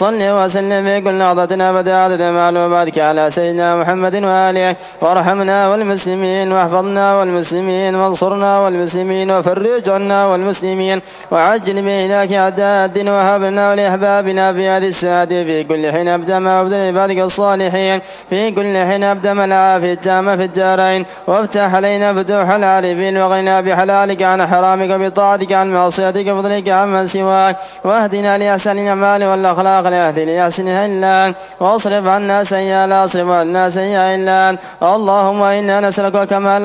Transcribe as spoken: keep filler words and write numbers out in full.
صل وسلم في كل لحظة أبدا عدد معلوماتك على سيدنا محمد وآله، وارحمنا والمسلمين واحفظنا والمسلمين وانصرنا والمسلمين وفرج عنا والمسلمين، وعجل بإهلاك أعداء الدين، وهب لنا ولأحبابنا في هذه الساعة في كل حين أبدا ما وابدل عبادك الصالحين في كل حين أبدا ما العافية التامة في الدارين، وافتح علينا فتوح العارفين، وغننا بحلالك عن حرامك، بطاعتك عن معصيتك، بفضلك عمن سواك، واهدنا لأحسن الأعمال والأخلاق لأهدي لأحسنها إلا أنت، واصرف عنا سيئا لا أصرف عنا سيئا إلا أنت. اللهم إنا نسألك كمال